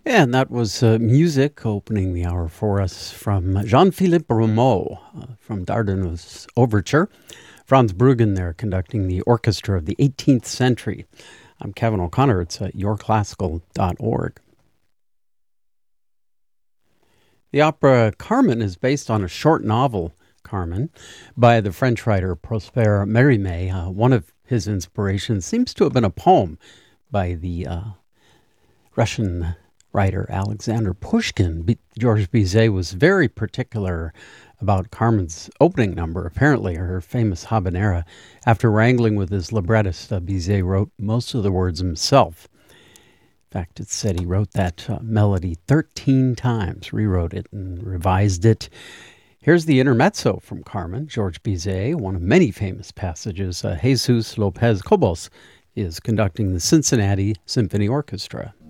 And that was music opening the hour for us from Jean-Philippe Rameau from Dardanus Overture. Franz Bruggen there conducting the orchestra of the 18th century. I'm Kevin O'Connor. It's at yourclassical.org. The opera Carmen is based on a short novel, Carmen, by the French writer Prosper Mérimée. One of his inspirations seems to have been a poem by the Russian writer Alexander Pushkin. Georges Bizet was very particular about Carmen's opening number, apparently her famous habanera. After wrangling with his librettist, Bizet wrote most of the words himself. In fact, it's said he wrote that melody 13 times, rewrote it and revised it. Here's the intermezzo from Carmen, Georges Bizet, one of many famous passages. Jesus Lopez Cobos is conducting the Cincinnati Symphony Orchestra.